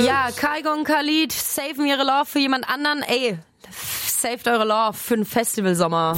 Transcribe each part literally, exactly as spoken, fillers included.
Ja, Kygo und Khalid saven ihre Love für jemand anderen. Ey, saved eure Love für den Festivalsommer.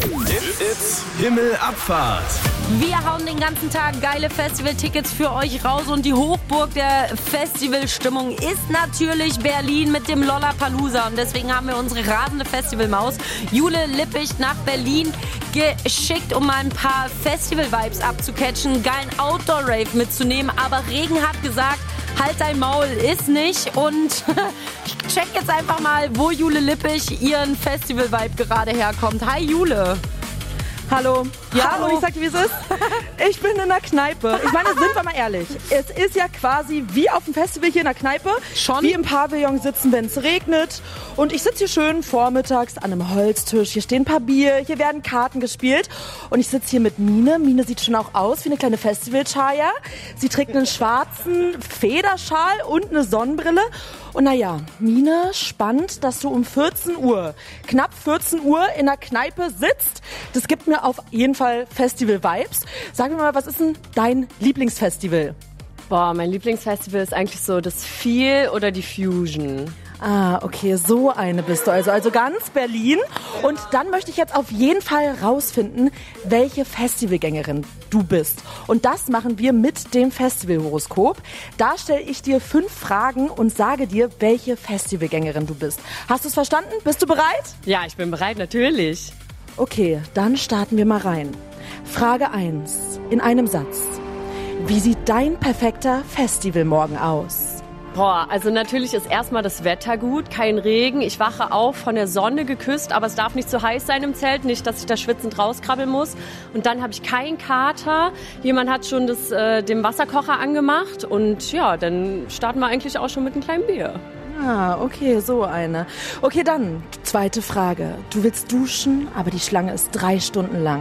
It's Himmelabfahrt. Wir hauen den ganzen Tag geile Festivaltickets für euch raus und die Hochburg der Festivalstimmung ist natürlich Berlin mit dem Lollapalooza und deswegen haben wir unsere rasende Festivalmaus Jule Lippich nach Berlin geschickt, um mal ein paar Festival-Vibes abzucatchen, einen geilen Outdoor-Rave mitzunehmen, aber Regen hat gesagt, halt dein Maul, ist nicht und ich check jetzt einfach mal, wo Jule Lippich ihren Festival-Vibe gerade herkommt. Hi Jule. Hallo. Ja, hallo. hallo, ich sag dir, wie es ist. Ich bin in der Kneipe. Ich meine, sind wir mal ehrlich. Es ist ja quasi wie auf dem Festival hier in der Kneipe. Schon? Wie im Pavillon sitzen, wenn es regnet. Und ich sitze hier schön vormittags an einem Holztisch. Hier stehen ein paar Bier, hier werden Karten gespielt. Und ich sitze hier mit Mine. Mine sieht schon auch aus wie eine kleine Festivalchaya. Sie trägt einen schwarzen Federschal und eine Sonnenbrille. Und naja, Mine, spannend, dass du um vierzehn Uhr, knapp vierzehn Uhr in der Kneipe sitzt. Das gibt mir auf jeden Fall Festival-Vibes. Sag mir mal, was ist denn dein Lieblingsfestival? Boah, mein Lieblingsfestival ist eigentlich so das Feel oder die Fusion. Ah, okay, so eine bist du also. Also ganz Berlin. Und dann möchte ich jetzt auf jeden Fall rausfinden, welche Festivalgängerin du bist. Und das machen wir mit dem Festivalhoroskop. Da stelle ich dir fünf Fragen und sage dir, welche Festivalgängerin du bist. Hast du es verstanden? Bist du bereit? Ja, ich bin bereit, natürlich. Okay, dann starten wir mal rein. Frage eins. In einem Satz. Wie sieht dein perfekter Festivalmorgen aus? Boah, also natürlich ist erstmal das Wetter gut, kein Regen. Ich wache auf, von der Sonne geküsst, aber es darf nicht zu heiß sein im Zelt, nicht, dass ich da schwitzend rauskrabbeln muss. Und dann habe ich keinen Kater. Jemand hat schon das, äh, den Wasserkocher angemacht und ja, dann starten wir eigentlich auch schon mit einem kleinen Bier. Ah, okay, so eine. Okay, dann zweite Frage. Du willst duschen, aber die Schlange ist drei Stunden lang.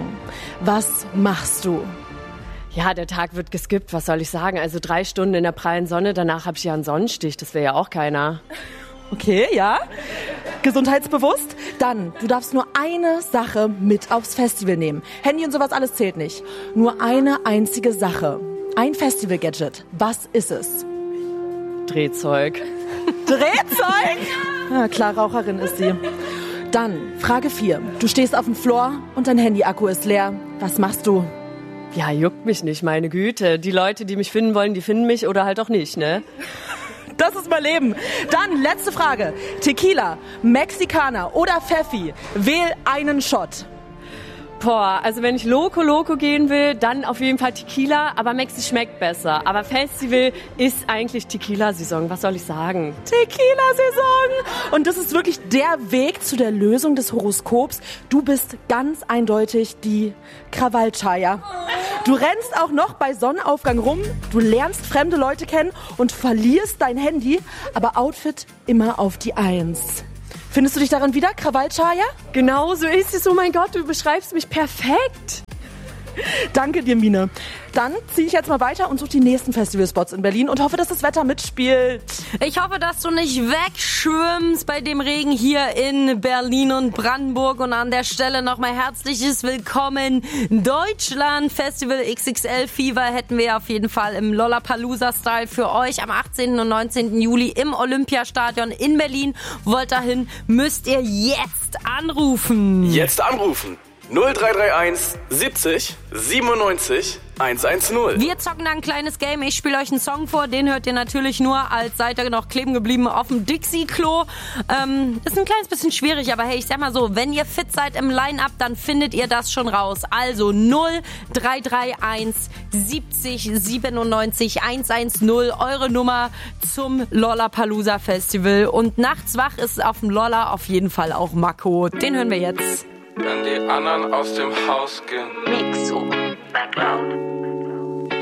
Was machst du? Ja, der Tag wird geskippt, was soll ich sagen? Also drei Stunden in der prallen Sonne, danach habe ich ja einen Sonnenstich, das wäre ja auch keiner. Okay, ja. Gesundheitsbewusst? Dann, du darfst nur eine Sache mit aufs Festival nehmen. Handy und sowas alles zählt nicht. Nur eine einzige Sache. Ein Festival-Gadget. Was ist es? Drehzeug. Drehzeug? Ja, klar, Raucherin ist sie. Dann, Frage vier. Du stehst auf dem Floor und dein Handy-Akku ist leer. Was machst du? Ja, juckt mich nicht, meine Güte. Die Leute, die mich finden wollen, die finden mich oder halt auch nicht, ne? Das ist mein Leben. Dann, letzte Frage. Tequila, Mexikaner oder Pfeffi? Wähl einen Shot. Boah, also wenn ich Loco Loco gehen will, dann auf jeden Fall Tequila, aber Mexi schmeckt besser. Aber Festival ist eigentlich Tequila-Saison, was soll ich sagen? Tequila-Saison! Und das ist wirklich der Weg zu der Lösung des Horoskops. Du bist ganz eindeutig die Krawallchaya. Du rennst auch noch bei Sonnenaufgang rum, du lernst fremde Leute kennen und verlierst dein Handy, aber Outfit immer auf die Eins. Findest du dich daran wieder, Krawallchaya? Genau so ist es. Oh mein Gott, du beschreibst mich perfekt. Danke dir, Mine. Dann ziehe ich jetzt mal weiter und suche die nächsten Festivalspots in Berlin und hoffe, dass das Wetter mitspielt. Ich hoffe, dass du nicht wegschwimmst bei dem Regen hier in Berlin und Brandenburg. Und an der Stelle nochmal herzliches Willkommen Deutschland. Festival X X L Fever hätten wir auf jeden Fall im Lollapalooza-Style für euch am achtzehnten und neunzehnten Juli im Olympiastadion in Berlin. Wollt dahin, müsst ihr jetzt anrufen. Jetzt anrufen. null drei drei eins siebzig siebenundneunzig hundertzehn. Wir zocken dann ein kleines Game. Ich spiele euch einen Song vor. Den hört ihr natürlich nur, als seid ihr noch kleben geblieben auf dem Dixie-Klo. Ähm, ist ein kleines bisschen schwierig, aber hey, ich sag mal so, wenn ihr fit seid im Line-Up, dann findet ihr das schon raus. Also null drei drei eins siebzig siebenundneunzig hundertzehn, eure Nummer zum Lollapalooza Festival. Und nachts wach ist auf dem Lolla auf jeden Fall auch Mako. Den hören wir jetzt. Wenn die anderen aus dem Haus gehen. Mixo, Background.